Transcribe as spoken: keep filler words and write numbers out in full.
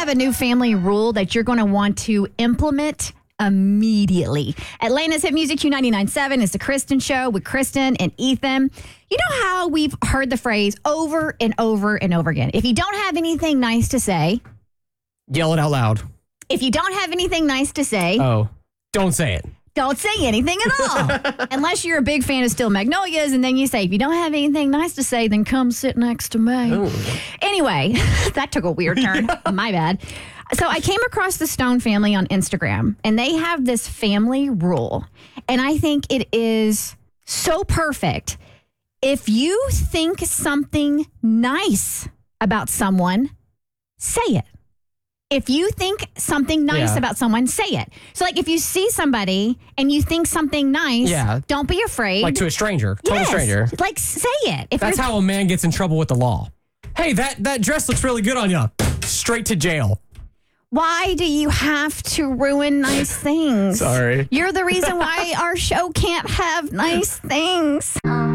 have a new family rule that you're going to want to implement immediately. Atlanta's Hit Music Q ninety-nine point seven is the Kristen Show with Kristen and Ethan. You know how we've heard the phrase over and over and over again. If you don't have anything nice to say, yell it out loud. If you don't have anything nice to say, oh, don't say it. Don't say anything at all. Unless you're a big fan of Steel Magnolias, and then you say, if you don't have anything nice to say, then come sit next to me. Ooh. Anyway, that took a weird turn. Yeah. My bad. So I came across the Stone family on Instagram, and they have this family rule. And I think it is so perfect. If you think something nice about someone, say it. If you think something nice yeah. about someone, say it. So, like, if you see somebody and you think something nice, yeah. don't be afraid. Like to a stranger, total yes. stranger. Like, say it. If That's how a man gets in trouble with the law. Hey, that, that dress looks really good on you. Straight to jail. Why do you have to ruin nice things? Sorry. You're the reason why our show can't have nice things.